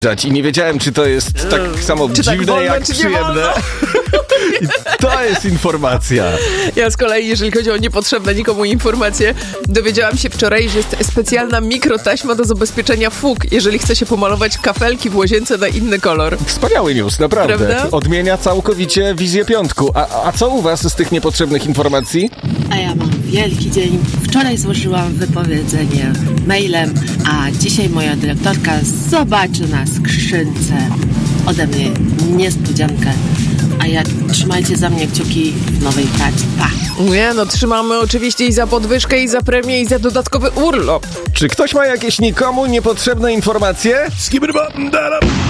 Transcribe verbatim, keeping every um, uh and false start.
I nie wiedziałem, czy to jest tak samo czy dziwne, tak wolno, jak czy przyjemne. I to jest informacja. Ja z kolei, jeżeli chodzi o niepotrzebne nikomu informacje, dowiedziałam się wczoraj, że jest specjalna mikrotaśma do zabezpieczenia fug, jeżeli chce się pomalować kafelki w łazience na inny kolor. Wspaniały news, naprawdę. Prawda? Odmienia całkowicie wizję piątku. A, a co u was z tych niepotrzebnych informacji? A ja mam wielki dzień. Wczoraj złożyłam wypowiedzenie mailem, a dzisiaj moja dyrektorka zobaczy na skrzynce ode mnie niespodziankę. A ja trzymajcie za mnie kciuki w nowej pracy. Pa! Nie no, trzymamy oczywiście i za podwyżkę, i za premię, i za dodatkowy urlop. Czy ktoś ma jakieś nikomu niepotrzebne informacje?